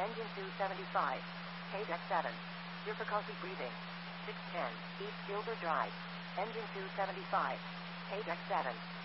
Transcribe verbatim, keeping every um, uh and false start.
Engine two seventy-five. K-Deck seven. Difficulty breathing. six ten. East Gilbert Drive. Engine two seventy-five. K-Deck seven.